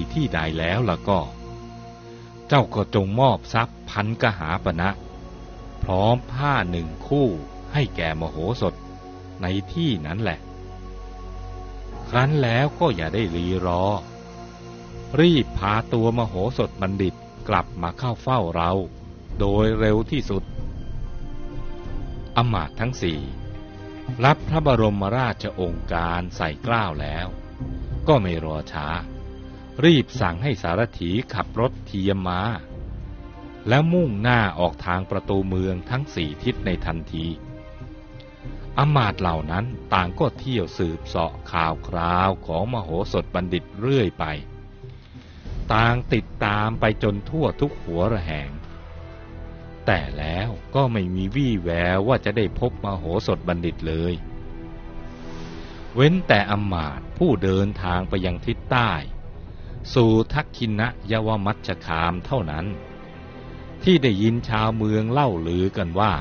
ที่ใดแล้วล่ะก็เจ้าก็จงมอบทรัพย์พันกหาปณะพร้อมผ้าหนึ่งคู่ให้แก่มโหสถในที่นั้นแหละครั้นแล้วก็อย่าได้รีรอรีบพาตัวมโหสถบัณฑิตกลับมาเข้าเฝ้าเราโดยเร็วที่สุดอมาตย์ทั้งสี่รับพระบรมราชโองการใส่เกล้าแล้วก็ไม่รอช้ารีบสั่งให้สารถีขับรถเทียมมาแล้วมุ่งหน้าออกทางประตูเมืองทั้งสี่ทิศในทันทีอมาตย์เหล่านั้นต่างก็เที่ยวสืบเสาะข่าวคราวของมโหสถบัณฑิตเรื่อยไปต่างติดตามไปจนทั่วทุกหัวระแหงแต่แล้วก็ไม่มีวี่แววว่าจะได้พบมโหสถบัณฑิตเลยเว้นแต่อมาตย์ผู้เดินทางไปยังทิศใต้สู่ทักขินะยวมัชฌคามเท่านั้นที่ได้ยินชาวเมืองเล่าลือกันว่า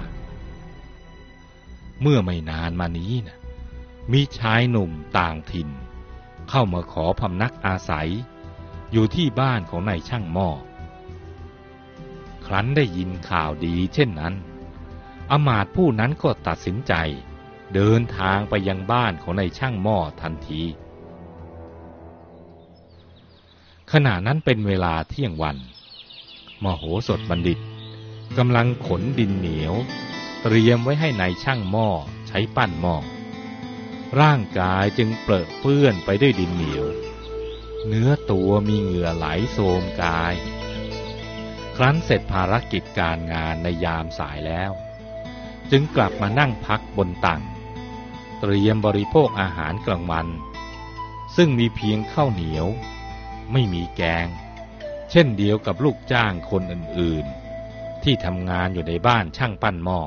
เมื่อไม่นานมานี้นะมีชายหนุ่มต่างถิ่นเข้ามาขอพำนักอาศัยอยู่ที่บ้านของนายช่างหม้อครั้นได้ยินข่าวดีเช่นนั้นอมาตย์ผู้นั้นก็ตัดสินใจเดินทางไปยังบ้านของนายช่างหม้อทันทีขณะนั้นเป็นเวลาเที่ยงวันมโหสถบัณฑิตกำลังขนดินเหนียวเตรียมไว้ให้นายช่างหม้อใช้ปั้นหม้อร่างกายจึงเปรอะเปื้อนไปด้วยดินเหนียวเนื้อตัวมีเหงื่อไหลโทรมกายครั้นเสร็จภารกิจการงานในยามสายแล้วจึงกลับมานั่งพักบนตั่งเตรียมบริโภคอาหารกลางวันซึ่งมีเพียงข้าวเหนียวไม่มีแกงเช่นเดียวกับลูกจ้างคนอื่นๆที่ทำงานอยู่ในบ้านช่างปั้นหม้อ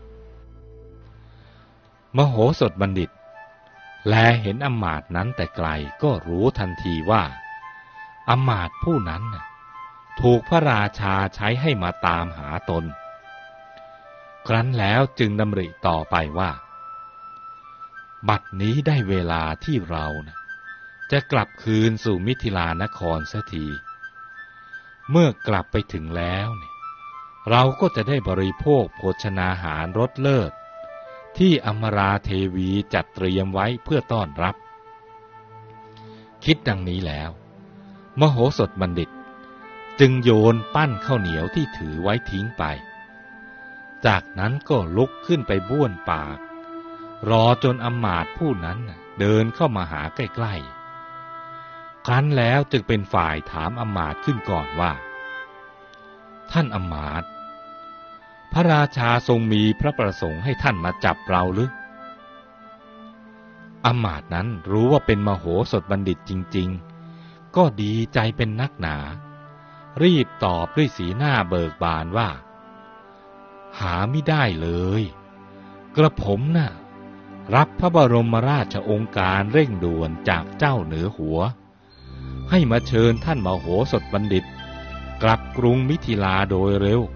มโหสถบัณฑิตแลเห็นอมาตย์นั้นแต่ไกลก็รู้ทันทีว่าอมาตย์ผู้นั้นถูกพระราชาใช้ให้มาตามหาตนครั้นแล้วจึงดำริต่อไปว่าบัดนี้ได้เวลาที่เราจะกลับคืนสู่มิถิลานครเสียทีเมื่อกลับไปถึงแล้วเราก็จะได้บริโภคโภชนาหารรสเลิศที่อมราเทวีจัดเตรียมไว้เพื่อต้อนรับคิดดังนี้แล้วมโหสถบัณฑิตจึงโยนปั้นข้าวเหนียวที่ถือไว้ทิ้งไปจากนั้นก็ลุกขึ้นไปบ้วนปากรอจนอมาตย์ผู้นั้นเดินเข้ามาหาใกล้ๆครั้นแล้วจึงเป็นฝ่ายถามอมาตย์ขึ้นก่อนว่าท่านอมาตย์พระราชาทรงมีพระประสงค์ให้ท่านมาจับเราหรืออมาตย์นั้นรู้ว่าเป็นมโหสถบัณฑิตจริงๆก็ดีใจเป็นนักหนารีบตอบด้วยสีหน้าเบิกบานว่าหาไม่ได้เลยกระผมรับพระบรมราชโองการเร่งด่วนจากเจ้าเหนือหัวให้มาเชิญท่านมโหสถบัณฑิตกลับกรุงมิถิลาโดยเร็ว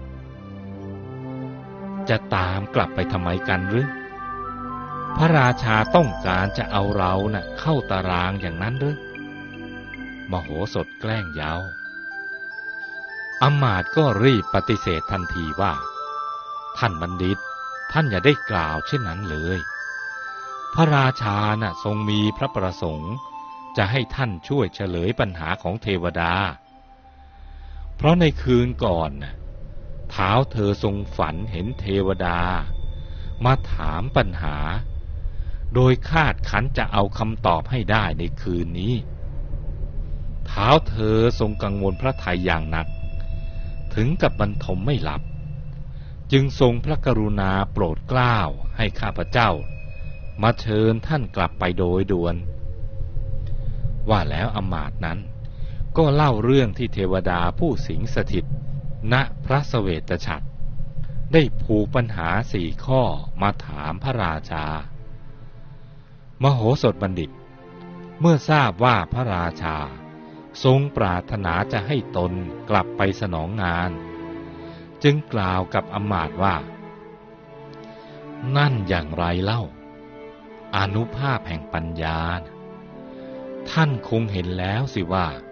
จะตามกลับไปทำไมกันหรือพระราชาต้องการจะเอาเราเข้าตารางอย่างนั้นหรือมโหสถแกล้งเย้าอมาตย์ก็รีบปฏิเสธทันทีว่าท่านบัณฑิตท่านอย่าได้กล่าวเช่นนั้นเลยพระราชาทรงมีพระประสงค์จะให้ท่านช่วยเฉลยปัญหาของเทวดาเพราะในคืนก่อนท้าวเธอทรงฝันเห็นเทวดามาถามปัญหาโดยคาดคั้นจะเอาคำตอบให้ได้ในคืนนี้ท้าวเธอทรงกังวลพระทัยอย่างหนักถึงกับบรรทมไม่หลับจึงทรงพระกรุณาโปรดเกล้าให้ข้าพเจ้ามาเชิญท่านกลับไปโดยด่วนว่าแล้วอมาตย์นั้นก็เล่าเรื่องที่เทวดาผู้สิงสถิตณพระเสวตฉัตรได้ผูกปัญหา4 ข้อมาถามพระราชามโหสถบัณฑิตเมื่อทราบว่าพระราชาทรงปรารถนาจะให้ตนกลับไปสนองงานจึงกล่าวกับอมาตย์ว่านั่นอย่างไรเล่าอานุภาพแห่งปัญญาท่านคงเห็นแล้วสิว่า